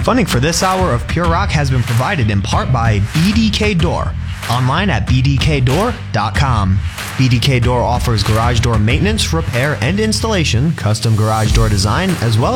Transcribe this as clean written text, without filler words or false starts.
Funding for this hour of Pure Rock has been provided in part by BDK Door, online at bdkdoor.com. BDK Door offers garage door maintenance, repair, and installation, custom garage door design, as well